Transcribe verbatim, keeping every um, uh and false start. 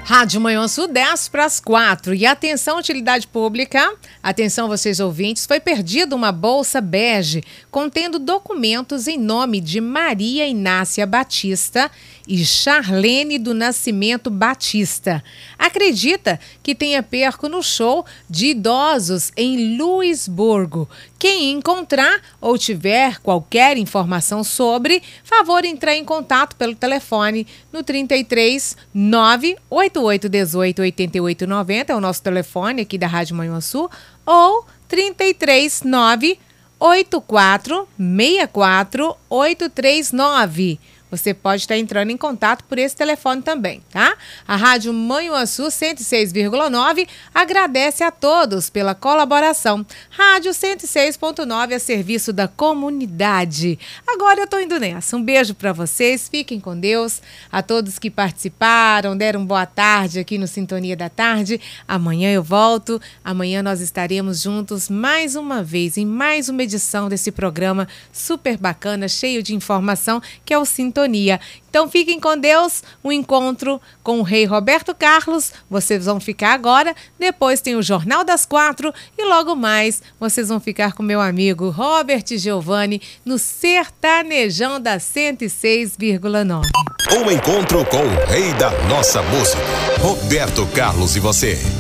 Rádio Manhã Sul, dez para as quatro. E atenção, utilidade pública, atenção vocês ouvintes, foi perdida uma bolsa bege contendo documentos em nome de Maria Inácia Batista e Charlene do Nascimento Batista. Acredita que tenha perco no show de idosos em Luisburgo. Quem encontrar ou tiver qualquer informação sobre, favor entrar em contato pelo telefone no trinta e três, nove oito oito um oito, oito oito nove zero, é o nosso telefone aqui da Rádio Manhã Sul, ou trinta e três, nove oito quatro seis quatro oito três nove. Você pode estar entrando em contato por esse telefone também, tá? A Rádio Manhã Sul cento e seis vírgula nove agradece a todos pela colaboração. Rádio cento e seis ponto nove a serviço da comunidade. Agora eu tô indo nessa. Um beijo para vocês, fiquem com Deus. A todos que participaram, deram boa tarde aqui no Sintonia da Tarde. Amanhã eu volto. Amanhã nós estaremos juntos mais uma vez em mais uma edição desse programa super bacana, cheio de informação, que é o Sintonia. Então fiquem com Deus, um encontro com o rei Roberto Carlos, vocês vão ficar agora, depois tem o Jornal das Quatro e logo mais vocês vão ficar com meu amigo Robert Giovanni no Sertanejão da cento e seis vírgula nove. Um encontro com o rei da nossa música, Roberto Carlos e você.